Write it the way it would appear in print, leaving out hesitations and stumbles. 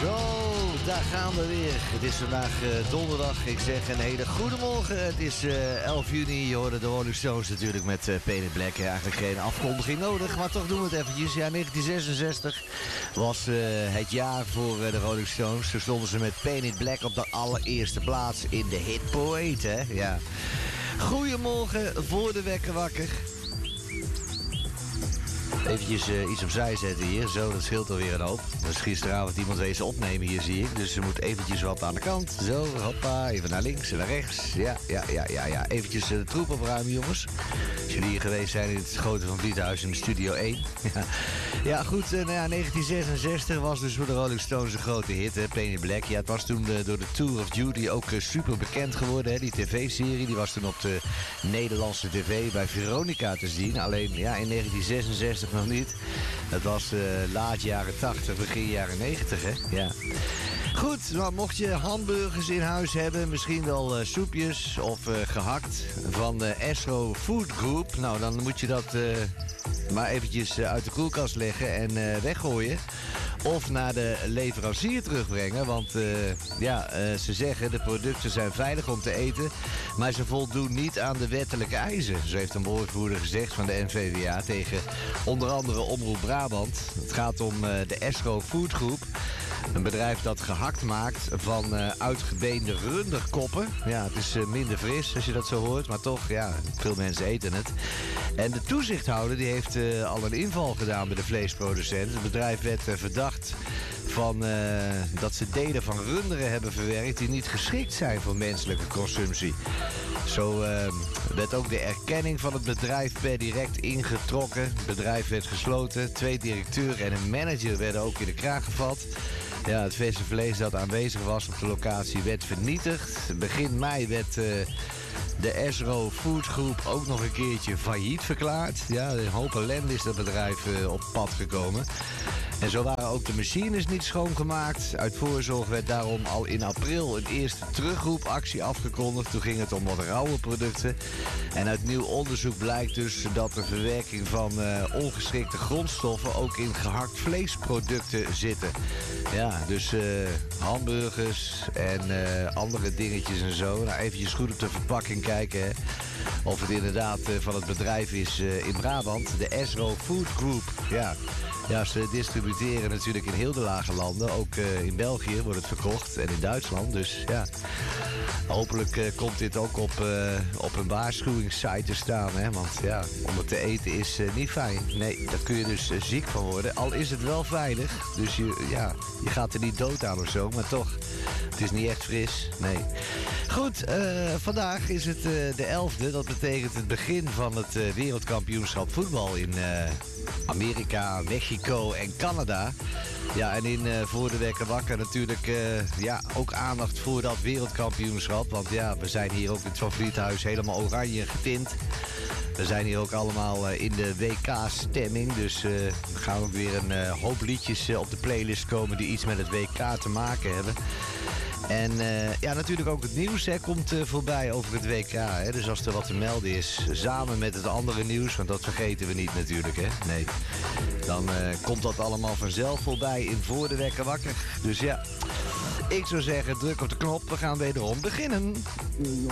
Zo, daar gaan we weer. Het is vandaag donderdag. Ik zeg een hele goede morgen. Het is 11 juni. Je hoorde de Rolling Stones natuurlijk met Paint It Black. Eigenlijk geen afkondiging nodig, maar toch doen we het eventjes. Ja, 1966 was het jaar voor de Rolling Stones. Toen stonden ze met Paint It Black op de allereerste plaats in de Hit Parade, hè? Ja. Goedemorgen, voor de wekker wakker. Eventjes iets opzij zetten hier, zo, dat scheelt alweer een hoop. Dus gisteravond iemand wezen opnemen hier, zie ik. Dus ze moet eventjes wat aan de kant. Zo, hoppa, even naar links en naar rechts. Ja. Eventjes de troep opruimen, jongens. Als jullie hier geweest zijn in het Schoten van Vliethuis in de Studio 1. Ja, goed, 1966 was dus voor de Rolling Stones een grote hit, hè, Paint It Black. Ja, het was toen door de Tour of Duty ook super bekend geworden, hè. Die tv-serie, die was toen op de Nederlandse tv bij Veronica te zien. Alleen, ja, in 1966 nog niet. Dat was laat jaren 80, begin jaren 90, hè. Ja. Goed, nou, mocht je hamburgers in huis hebben, misschien wel soepjes of gehakt van de Esro Food Group. Nou, dan moet je dat maar eventjes uit de koelkast leggen en weggooien. Of naar de leverancier terugbrengen. Want ze zeggen de producten zijn veilig om te eten. Maar ze voldoen niet aan de wettelijke eisen. Zo heeft een woordvoerder gezegd van de NVWA tegen onder andere Omroep Brabant. Het gaat om de Esro Food Group. Een bedrijf dat gehakt maakt van uitgebeende runderkoppen. Ja, het is minder fris als je dat zo hoort. Maar toch, ja, veel mensen eten het. En de toezichthouder die heeft al een inval gedaan bij de vleesproducent. Het bedrijf werd verdacht van dat ze delen van runderen hebben verwerkt die niet geschikt zijn voor menselijke consumptie. Zo werd ook de erkenning van het bedrijf per direct ingetrokken. Het bedrijf werd gesloten. 2 directeuren en een manager werden ook in de kraag gevat. Ja, het verse vlees dat aanwezig was op de locatie werd vernietigd. Begin mei werd de Esro Food Group ook nog een keertje failliet verklaard. Ja, een hoop ellende is dat bedrijf op pad gekomen. En zo waren ook de machines niet schoongemaakt. Uit voorzorg werd daarom al in april een eerste terugroepactie afgekondigd. Toen ging het om wat rauwe producten. En uit nieuw onderzoek blijkt dus dat de verwerking van ongeschikte grondstoffen ook in gehakt vleesproducten zitten. Ja, dus hamburgers en andere dingetjes en zo. Nou, eventjes goed op de verpakking kijken, hè. Of het inderdaad van het bedrijf is in Brabant. De Esro Food Group, ja. Ja, ze distributeren natuurlijk in heel de lage landen. Ook in België wordt het verkocht en in Duitsland. Dus ja, hopelijk komt dit ook op een waarschuwingssite te staan. Hè? Want ja, om het te eten is niet fijn. Nee, daar kun je dus ziek van worden. Al is het wel veilig. Dus je gaat er niet dood aan of zo. Maar toch, het is niet echt fris. Nee. Goed, vandaag is het de 11e. Dat betekent het begin van het wereldkampioenschap voetbal in Amerika, Mexico en Canada. Ja, en in Voor de Wekker Wakker natuurlijk ook aandacht voor dat wereldkampioenschap. Want ja, we zijn hier ook in het Van Vliethuis helemaal oranje getint. We zijn hier ook allemaal in de WK-stemming. Dus er gaan ook weer een hoop liedjes op de playlist komen die iets met het WK te maken hebben. En natuurlijk ook het nieuws komt voorbij over het WK. Hè? Dus als er wat te melden is, samen met het andere nieuws, want dat vergeten we niet natuurlijk, hè? Nee. Dan komt dat allemaal vanzelf voorbij in Voor de Wekker Wakker. Dus ja, ik zou zeggen, druk op de knop. We gaan wederom beginnen.